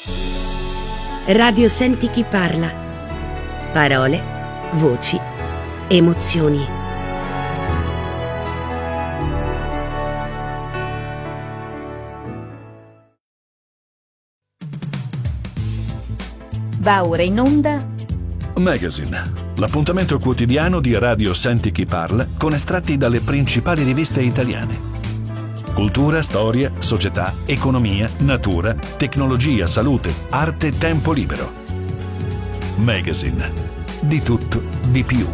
Radio Senti chi parla. Parole, voci, emozioni. Va ora in onda Magazine, l'appuntamento quotidiano di Radio Senti chi parla con estratti dalle principali riviste italiane. Cultura, storia, società, economia, natura, tecnologia, salute, arte, tempo libero. Magazine, di tutto, di più.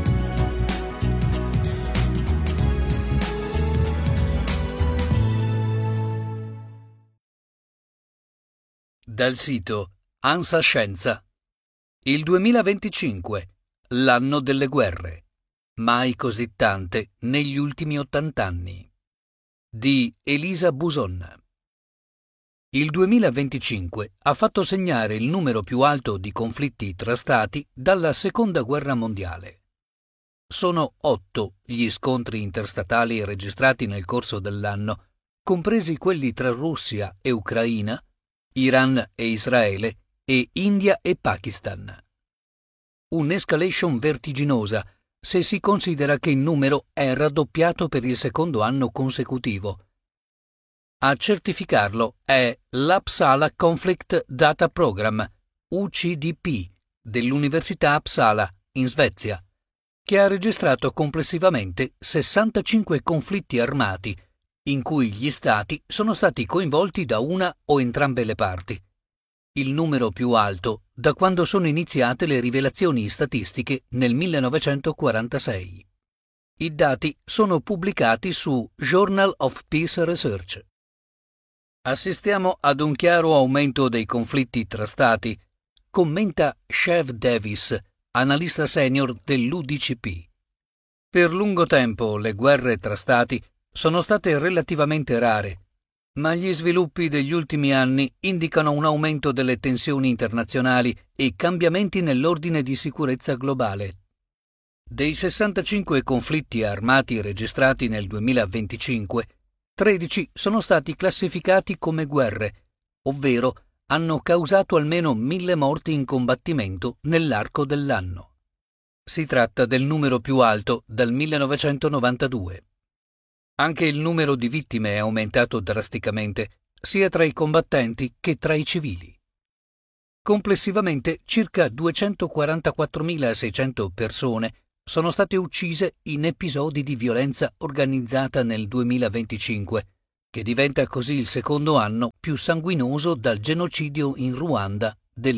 Dal sito ANSA Scienza. Il 2025, l'anno delle guerre. Mai così tante negli ultimi 80 anni. Di Elisa Buson. Il 2025 ha fatto segnare il numero più alto di conflitti tra stati dalla Seconda Guerra Mondiale. Sono 8 gli scontri interstatali registrati nel corso dell'anno, compresi quelli tra Russia e Ucraina, Iran e Israele e India e Pakistan. Un'escalation vertiginosa se si considera che il numero è raddoppiato per il secondo anno consecutivo. A certificarlo è l'Uppsala Conflict Data Program, UCDP, dell'Università Uppsala, in Svezia, che ha registrato complessivamente 65 conflitti armati, in cui gli stati sono stati coinvolti da una o entrambe le parti. Il numero più alto da quando sono iniziate le rivelazioni statistiche nel 1946. I dati sono pubblicati su Journal of Peace Research. Assistiamo ad un chiaro aumento dei conflitti tra stati, commenta Chev Davis, analista senior dell'UDCP. Per lungo tempo le guerre tra stati sono state relativamente rare, ma gli sviluppi degli ultimi anni indicano un aumento delle tensioni internazionali e cambiamenti nell'ordine di sicurezza globale. Dei 65 conflitti armati registrati nel 2025, 13 sono stati classificati come guerre, ovvero hanno causato almeno 1.000 morti in combattimento nell'arco dell'anno. Si tratta del numero più alto dal 1992. Anche il numero di vittime è aumentato drasticamente, sia tra i combattenti che tra i civili. Complessivamente circa 244.600 persone sono state uccise in episodi di violenza organizzata nel 2025, che diventa così il secondo anno più sanguinoso dal genocidio in Ruanda del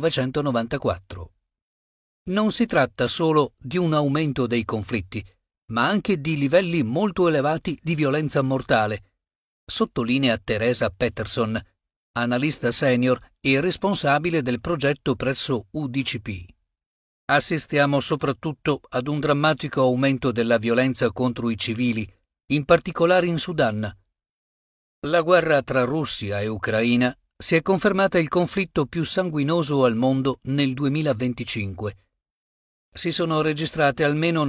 1994. Non si tratta solo di un aumento dei conflitti, ma anche di livelli molto elevati di violenza mortale, sottolinea Teresa Peterson, analista senior e responsabile del progetto presso UDCP. Assistiamo soprattutto ad un drammatico aumento della violenza contro i civili, in particolare in Sudan. La guerra tra Russia e Ucraina si è confermata il conflitto più sanguinoso al mondo nel 2025. Si sono registrate almeno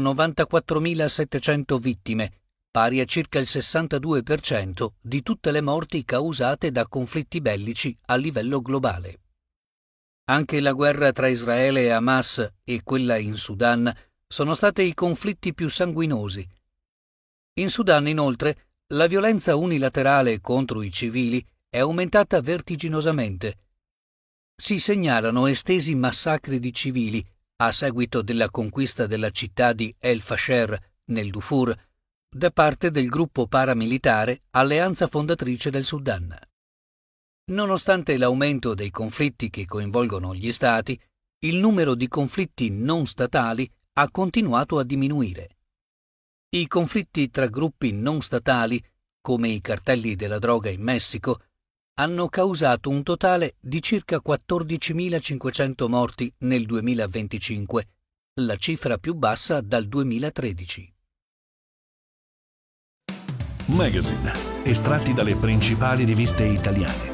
94.700 vittime, pari a circa il 62% di tutte le morti causate da conflitti bellici a livello globale. Anche la guerra tra Israele e Hamas e quella in Sudan sono state i conflitti più sanguinosi. In Sudan, inoltre, la violenza unilaterale contro i civili è aumentata vertiginosamente. Si segnalano estesi massacri di civili a seguito della conquista della città di El Fasher, nel Darfur, da parte del gruppo paramilitare Alleanza Fondatrice del Sudan. Nonostante l'aumento dei conflitti che coinvolgono gli stati, il numero di conflitti non statali ha continuato a diminuire. I conflitti tra gruppi non statali, come i cartelli della droga in Messico, hanno causato un totale di circa 14.500 morti nel 2025, la cifra più bassa dal 2013. Magazine, estratti dalle principali riviste italiane.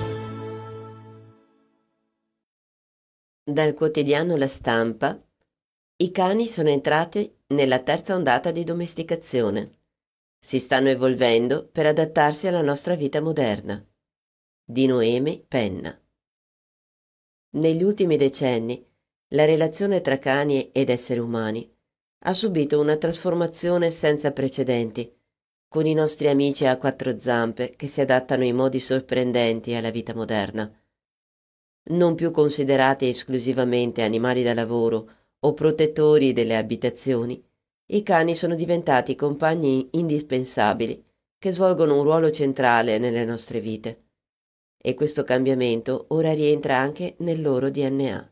Dal quotidiano La Stampa, i cani sono entrati nella terza ondata di domesticazione. Si stanno evolvendo per adattarsi alla nostra vita moderna. Di Noemi Penna. Negli ultimi decenni, la relazione tra cani ed esseri umani ha subito una trasformazione senza precedenti, con i nostri amici a quattro zampe che si adattano in modi sorprendenti alla vita moderna. Non più considerati esclusivamente animali da lavoro o protettori delle abitazioni, i cani sono diventati compagni indispensabili che svolgono un ruolo centrale nelle nostre vite. E questo cambiamento ora rientra anche nel loro DNA.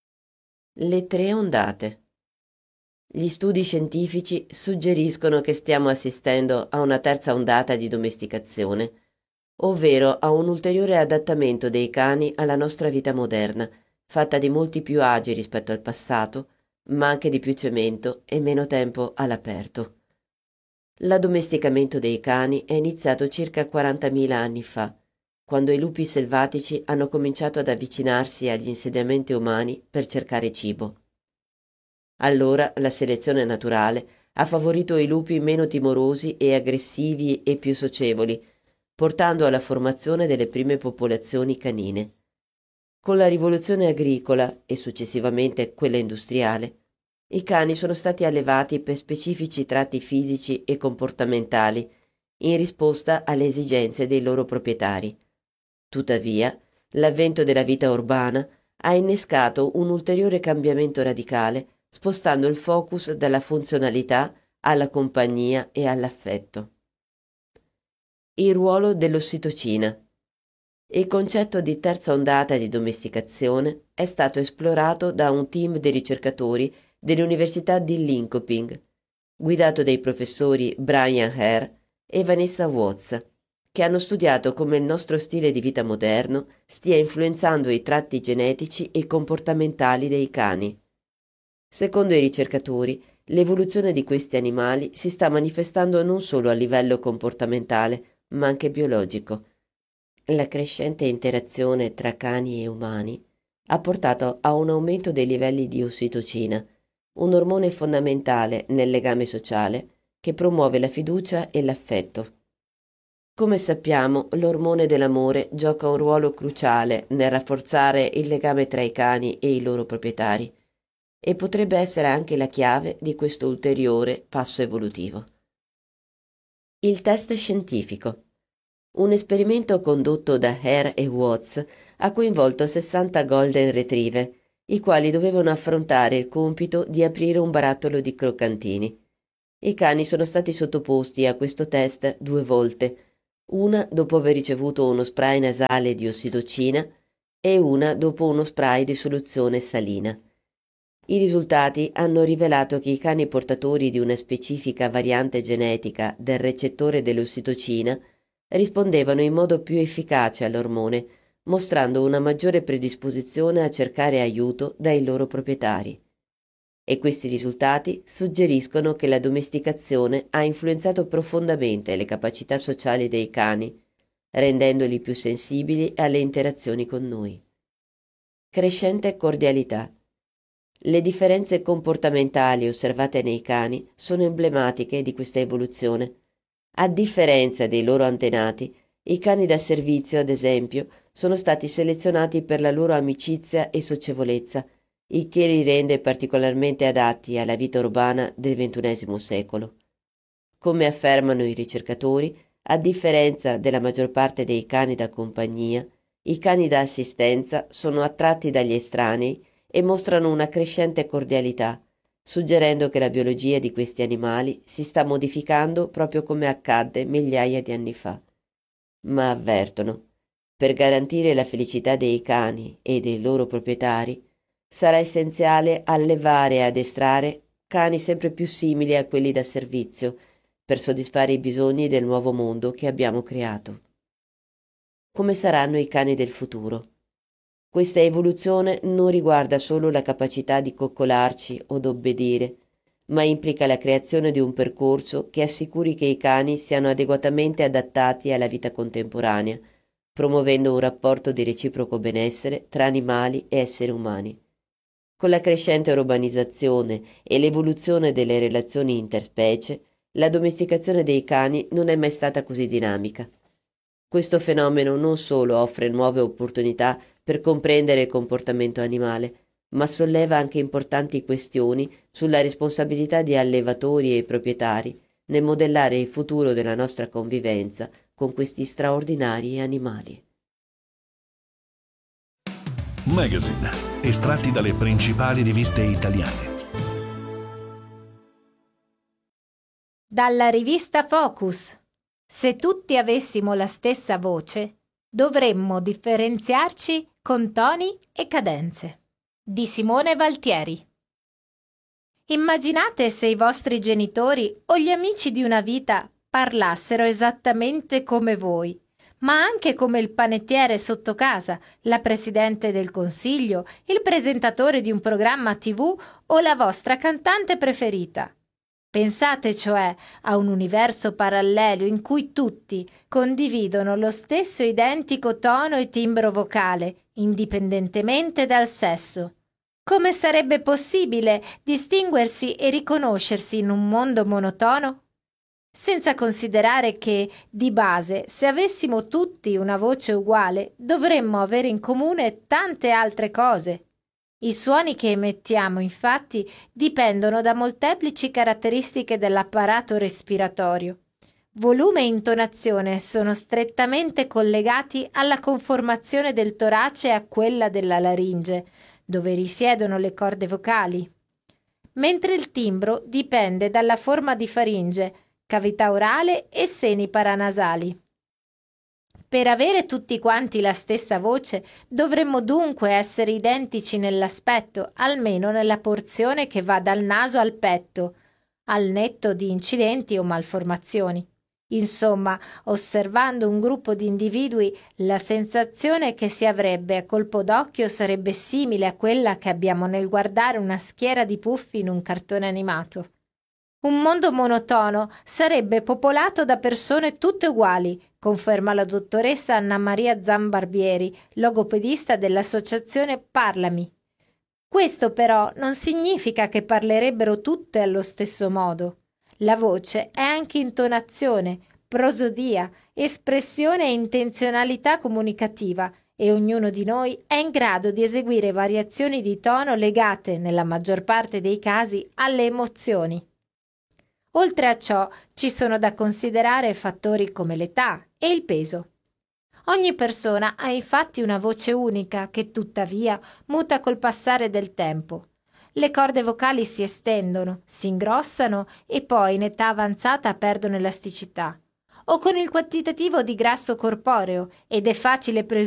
Le tre ondate. Gli studi scientifici suggeriscono che stiamo assistendo a una terza ondata di domesticazione, ovvero a un ulteriore adattamento dei cani alla nostra vita moderna, fatta di molti più agi rispetto al passato, ma anche di più cemento e meno tempo all'aperto. L'addomesticamento dei cani è iniziato circa 40.000 anni fa, quando i lupi selvatici hanno cominciato ad avvicinarsi agli insediamenti umani per cercare cibo. Allora la selezione naturale ha favorito i lupi meno timorosi e aggressivi e più socievoli, portando alla formazione delle prime popolazioni canine. Con la rivoluzione agricola e successivamente quella industriale, i cani sono stati allevati per specifici tratti fisici e comportamentali in risposta alle esigenze dei loro proprietari. Tuttavia, l'avvento della vita urbana ha innescato un ulteriore cambiamento radicale, spostando il focus dalla funzionalità alla compagnia e all'affetto. Il ruolo dell'ossitocina. Il concetto di terza ondata di domesticazione è stato esplorato da un team di ricercatori dell'Università di Linköping, guidato dai professori Brian Hare e Vanessa Watts, che hanno studiato come il nostro stile di vita moderno stia influenzando i tratti genetici e comportamentali dei cani. Secondo i ricercatori, l'evoluzione di questi animali si sta manifestando non solo a livello comportamentale, ma anche biologico. La crescente interazione tra cani e umani ha portato a un aumento dei livelli di ossitocina, un ormone fondamentale nel legame sociale che promuove la fiducia e l'affetto. Come sappiamo, l'ormone dell'amore gioca un ruolo cruciale nel rafforzare il legame tra i cani e i loro proprietari e potrebbe essere anche la chiave di questo ulteriore passo evolutivo. Il test scientifico. Un esperimento condotto da Hare e Watts ha coinvolto 60 Golden Retriever, i quali dovevano affrontare il compito di aprire un barattolo di croccantini. I cani sono stati sottoposti a questo test 2 volte, una dopo aver ricevuto uno spray nasale di ossitocina e una dopo uno spray di soluzione salina. I risultati hanno rivelato che i cani portatori di una specifica variante genetica del recettore dell'ossitocina rispondevano in modo più efficace all'ormone, mostrando una maggiore predisposizione a cercare aiuto dai loro proprietari. E questi risultati suggeriscono che la domesticazione ha influenzato profondamente le capacità sociali dei cani, rendendoli più sensibili alle interazioni con noi. Crescente cordialità. Le differenze comportamentali osservate nei cani sono emblematiche di questa evoluzione. A differenza dei loro antenati, i cani da servizio, ad esempio, sono stati selezionati per la loro amicizia e socievolezza, il che li rende particolarmente adatti alla vita urbana del XXI secolo. Come affermano i ricercatori, a differenza della maggior parte dei cani da compagnia, i cani da assistenza sono attratti dagli estranei e mostrano una crescente cordialità, suggerendo che la biologia di questi animali si sta modificando proprio come accadde migliaia di anni fa. Ma avvertono, per garantire la felicità dei cani e dei loro proprietari, sarà essenziale allevare e addestrare cani sempre più simili a quelli da servizio per soddisfare i bisogni del nuovo mondo che abbiamo creato. Come saranno i cani del futuro? Questa evoluzione non riguarda solo la capacità di coccolarci o d'obbedire, ma implica la creazione di un percorso che assicuri che i cani siano adeguatamente adattati alla vita contemporanea, promuovendo un rapporto di reciproco benessere tra animali e esseri umani. Con la crescente urbanizzazione e l'evoluzione delle relazioni interspecie, la domesticazione dei cani non è mai stata così dinamica. Questo fenomeno non solo offre nuove opportunità per comprendere il comportamento animale, ma solleva anche importanti questioni sulla responsabilità di allevatori e proprietari nel modellare il futuro della nostra convivenza con questi straordinari animali. Magazine, estratti dalle principali riviste italiane. Dalla rivista Focus. Se tutti avessimo la stessa voce, dovremmo differenziarci con toni e cadenze. Di Simone Valtieri. Immaginate se i vostri genitori o gli amici di una vita parlassero esattamente come voi, ma anche come il panettiere sotto casa, la presidente del consiglio, il presentatore di un programma TV o la vostra cantante preferita. Pensate cioè a un universo parallelo in cui tutti condividono lo stesso identico tono e timbro vocale, indipendentemente dal sesso. Come sarebbe possibile distinguersi e riconoscersi in un mondo monotono? Senza considerare che, di base, se avessimo tutti una voce uguale, dovremmo avere in comune tante altre cose. I suoni che emettiamo, infatti, dipendono da molteplici caratteristiche dell'apparato respiratorio. Volume e intonazione sono strettamente collegati alla conformazione del torace e a quella della laringe, dove risiedono le corde vocali, mentre il timbro dipende dalla forma di faringe, cavità orale e seni paranasali. Per avere tutti quanti la stessa voce dovremmo dunque essere identici nell'aspetto, almeno nella porzione che va dal naso al petto, al netto di incidenti o malformazioni. Insomma, osservando un gruppo di individui, la sensazione che si avrebbe a colpo d'occhio sarebbe simile a quella che abbiamo nel guardare una schiera di puffi in un cartone animato. Un mondo monotono sarebbe popolato da persone tutte uguali, conferma la dottoressa Anna Maria Zambarbieri, logopedista dell'associazione Parlami. Questo però non significa che parlerebbero tutte allo stesso modo. La voce è anche intonazione, prosodia, espressione e intenzionalità comunicativa e ognuno di noi è in grado di eseguire variazioni di tono legate, nella maggior parte dei casi, alle emozioni. Oltre a ciò, ci sono da considerare fattori come l'età e il peso. Ogni persona ha infatti una voce unica che tuttavia muta col passare del tempo. Le corde vocali si estendono, si ingrossano e poi in età avanzata perdono elasticità, o con il quantitativo di grasso corporeo, ed è facile presumere